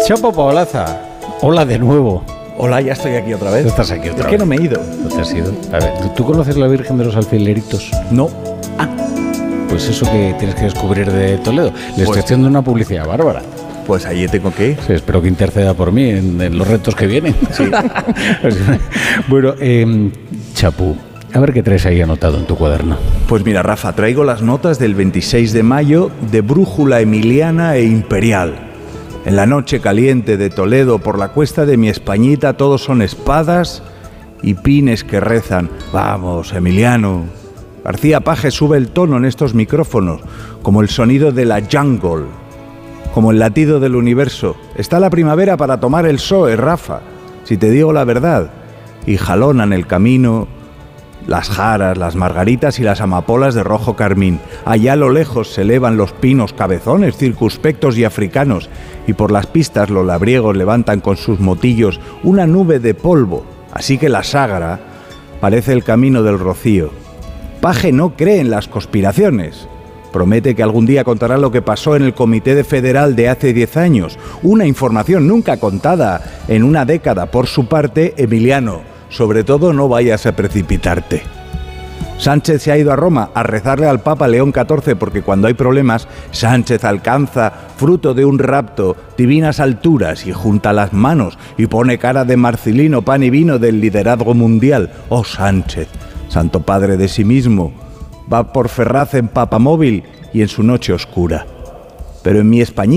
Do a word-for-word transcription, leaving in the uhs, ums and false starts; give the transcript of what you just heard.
Chapo Paolaza, hola de nuevo. Hola, ya estoy aquí otra vez. Estás aquí otra es vez. que no me he ido. ¿No te has ido? A ver, ¿tú, ¿tú conoces la Virgen de los Alfileritos? No. Ah, pues eso que tienes que descubrir de Toledo. Le Pues- estoy haciendo una publicidad bárbara. Pues allí tengo que ir. Sí, espero que interceda por mí en, en los retos que vienen. Sí. Bueno, eh, Chapu, a ver qué traes ahí anotado en tu cuaderno. Pues mira, Rafa, traigo las notas del veintiséis de mayo de Brújula Emiliana e Imperial. En la noche caliente de Toledo, por la cuesta de mi Españita, todos son espadas y pines que rezan. Vamos, Emiliano. García Paje sube el tono en estos micrófonos, como el sonido de la jungle, como el latido del universo. Está la primavera para tomar el P S O E, Rafa, si te digo la verdad. Y jalonan el camino las jaras, las margaritas y las amapolas de rojo carmín. Allá a lo lejos se elevan los pinos cabezones, circunspectos y africanos, y por las pistas los labriegos levantan con sus motillos una nube de polvo, así que la Sagra parece el camino del rocío. Paje no cree en las conspiraciones. Promete que algún día contará lo que pasó en el Comité Federal de hace diez años, una información nunca contada en una década. Por su parte, Emiliano, sobre todo no vayas a precipitarte. Sánchez se ha ido a Roma a rezarle al Papa León catorce porque cuando hay problemas, Sánchez alcanza, fruto de un rapto, divinas alturas y junta las manos y pone cara de Marcelino, pan y vino del liderazgo mundial. Oh Sánchez, santo padre de sí mismo, va por Ferraz en papamóvil y en su noche oscura. Pero en mi Españita